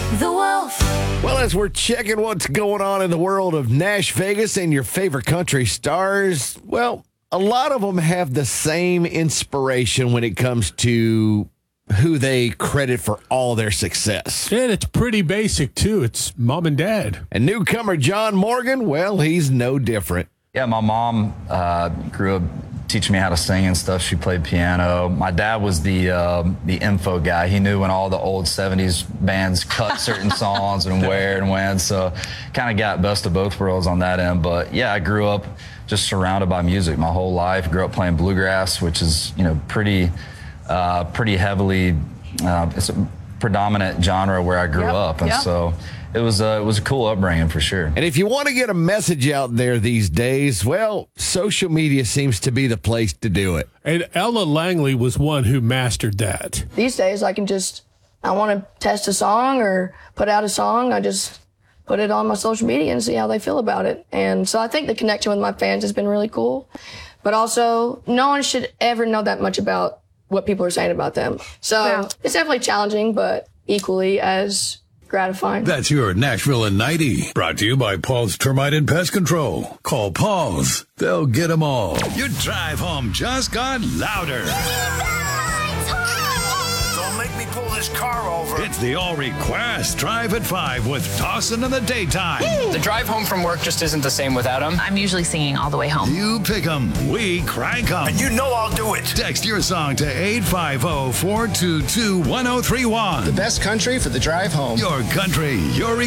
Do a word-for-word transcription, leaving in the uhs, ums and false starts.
The Wolf. Well, as we're checking what's going on in the world of Nash Vegas and your favorite country stars, well, a lot of them have the same inspiration when it comes to who they credit for all their success. And it's pretty basic, too. It's mom and dad. And newcomer John Morgan, well, he's no different. Yeah, my mom uh, grew up teaching me how to sing and stuff. She played piano. My dad was the uh, the info guy. He knew when all the old seventies bands cut certain songs and where and when. So kind of got best of both worlds on that end. But yeah, I grew up just surrounded by music my whole life. Grew up playing bluegrass, which is, you know, pretty uh, pretty heavily, uh, it's a predominant genre where I grew yep, up. And yep. so it was, uh, it was a cool upbringing for sure. And if you want to get a message out there these days, well, social media seems to be the place to do it. And Ella Langley was one who mastered that. These days, I can just, I want to test a song or put out a song. I just put it on my social media and see how they feel about it. And so I think the connection with my fans has been really cool. But also, no one should ever know that much about what people are saying about them. So yeah. It's definitely challenging, but equally as gratifying. That's your Nashville in ninety. Brought to you by Paul's Termite and Pest Control. Call Paul's. They'll get them all. Your drive home just got louder. Don't make me pull this car over. It's the All Request Drive at five with Dawson in the daytime. The drive home from work just isn't the same without him. I'm usually singing all the way home. You pick 'em, we crank 'em. And you know I'll do it. Text your song to eight five zero, four two two, one zero three one. The best country for the drive home. Your country, your